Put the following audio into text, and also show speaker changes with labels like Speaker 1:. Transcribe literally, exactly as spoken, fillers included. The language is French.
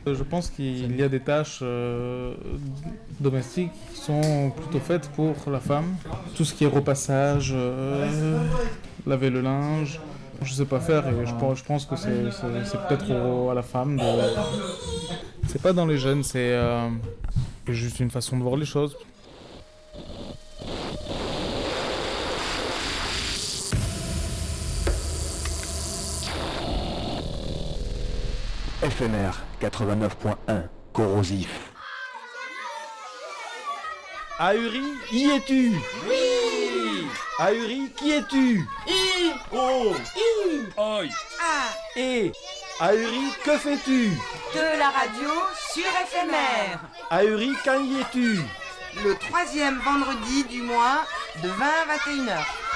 Speaker 1: Je pense qu'il y a des tâches euh, domestiques qui sont plutôt faites pour la femme. Tout ce qui est repassage, euh, laver le linge, je sais pas faire et je pense, je pense que c'est, c'est, c'est peut-être au- à la femme de... C'est pas dans les gènes, c'est euh, juste une façon de voir les choses.
Speaker 2: F M R quatre-vingt-neuf point un, corrosif.
Speaker 3: Ahuri, y es-tu?
Speaker 4: Oui.
Speaker 3: Ahuri, qui es-tu?
Speaker 4: I.
Speaker 3: Oh.
Speaker 4: I.
Speaker 5: Oi.
Speaker 4: Ah.
Speaker 3: Et Ahuri, que fais-tu?
Speaker 4: De la radio sur F M R.
Speaker 3: Ahuri, quand y es-tu?
Speaker 4: Le troisième vendredi du mois de vingt à vingt et une heures.